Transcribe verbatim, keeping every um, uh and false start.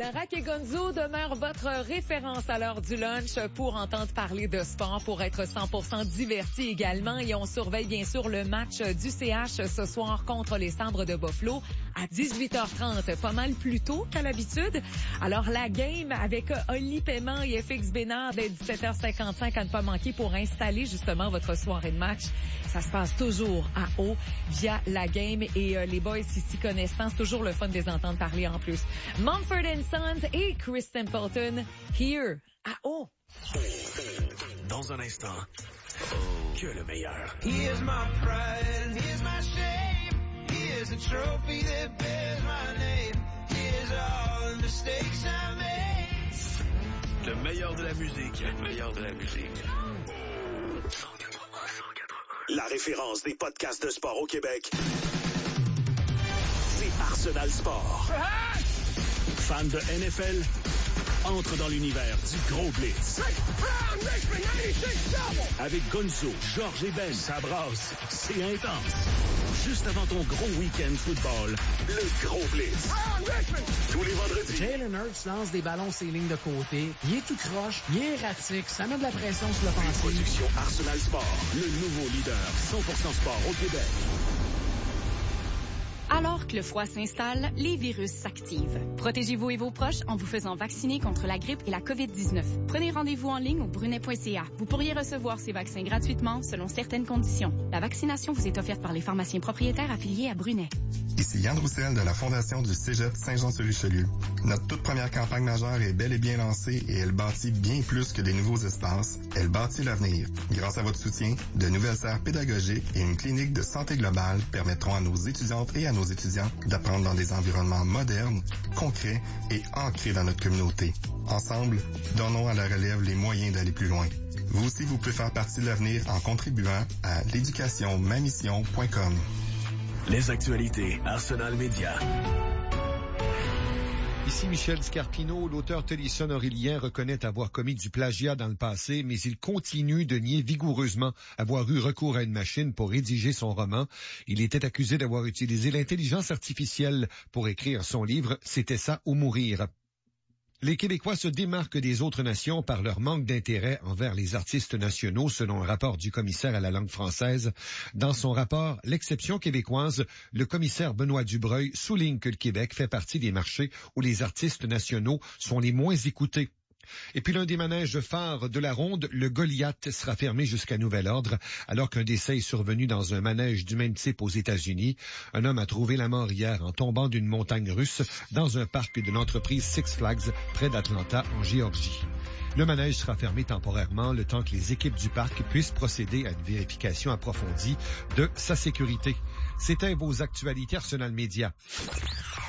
Rack et Gonzo demeurent votre référence à l'heure du lunch pour entendre parler de sport, pour être cent pour cent diverti également. Et on surveille bien sûr le match du C H ce soir contre les Sabres de Buffalo à dix-huit heures trente, pas mal plus tôt qu'à l'habitude. Alors la game avec Oli Paiement et F X Bénard dès dix-sept heures cinquante-cinq à ne pas manquer pour installer justement votre soirée de match. Ça se passe toujours à haut via la game et euh, les boys ici connaissant, c'est toujours le fun de les entendre parler en plus. Mumford and Sons et Chris Templeton, Here à haut. Dans un instant, oh, que le meilleur. Here's my pride, here's my shame, here's a trophy that bears my name, here's all the mistakes I made. Le meilleur de la musique, le meilleur de la musique. La référence des podcasts de sport au Québec, c'est Arsenal Sport. Fans de N F L, entre dans l'univers du Gros Blitz. Avec Gonzo, Georges et Ben, ça brasse, c'est intense. Juste avant ton gros week-end football, le Gros Blitz. Tous les vendredis. Jalen Hurts lance des ballons ses lignes de côté. Il est tout croche, il est erratique, ça met de la pression sur l'offensive. Production Arsenal Sport, le nouveau leader cent pour cent sport au Québec. Alors que le froid s'installe, les virus s'activent. Protégez-vous et vos proches en vous faisant vacciner contre la grippe et la covid dix-neuf. Prenez rendez-vous en ligne au brunet point c a. Vous pourriez recevoir ces vaccins gratuitement selon certaines conditions. La vaccination vous est offerte par les pharmaciens propriétaires affiliés à Brunet. Ici Yann Roussel de la Fondation du Cégep Saint-Jean-sur-Richelieu. Notre toute première campagne majeure est bel et bien lancée et elle bâtit bien plus que des nouveaux espaces. Elle bâtit l'avenir. Grâce à votre soutien, de nouvelles serres pédagogiques et une clinique de santé globale permettront à nos étudiantes et à nos étudiants d'apprendre dans des environnements modernes, concrets et ancrés dans notre communauté. Ensemble, donnons à la relève les moyens d'aller plus loin. Vous aussi, vous pouvez faire partie de l'avenir en contribuant à l'éducation ma mission point com. Les actualités Arsenal Média. Ici Michel Scarpino, l'auteur Tennyson Aurélien reconnaît avoir commis du plagiat dans le passé, mais il continue de nier vigoureusement avoir eu recours à une machine pour rédiger son roman. Il était accusé d'avoir utilisé l'intelligence artificielle pour écrire son livre « C'était ça ou mourir ». Les Québécois se démarquent des autres nations par leur manque d'intérêt envers les artistes nationaux, selon un rapport du commissaire à la langue française. Dans son rapport, l'exception québécoise, le commissaire Benoît Dubreuil souligne que le Québec fait partie des marchés où les artistes nationaux sont les moins écoutés. Et puis l'un des manèges phares de la ronde, le Goliath, sera fermé jusqu'à nouvel ordre, alors qu'un décès est survenu dans un manège du même type aux États-Unis. Un homme a trouvé la mort hier en tombant d'une montagne russe dans un parc de l'entreprise Six Flags près d'Atlanta, en Géorgie. Le manège sera fermé temporairement le temps que les équipes du parc puissent procéder à une vérification approfondie de sa sécurité. C'était vos actualités Arsenal Média.